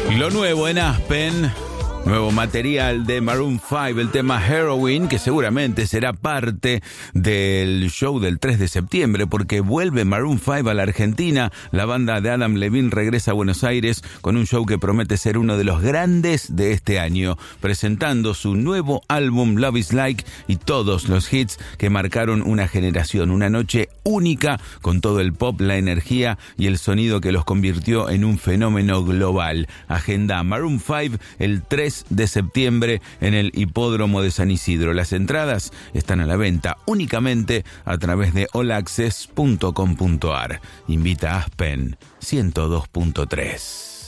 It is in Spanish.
Lo nuevo en Aspen, nuevo material de Maroon 5, el tema Heroin, que seguramente será parte del show del 3 de septiembre, porque vuelve Maroon 5 a la Argentina. La banda de Adam Levine regresa a Buenos Aires con un show que promete ser uno de los grandes de este año, presentando su nuevo álbum Love is Like y todos los hits que marcaron una generación. Una noche única con todo el pop, la energía y el sonido que los convirtió en un fenómeno global. Agenda Maroon 5 el 3 de septiembre en el Hipódromo de San Isidro. Las entradas están a la venta únicamente a través de allaccess.com.ar. Invita a Aspen 102.3.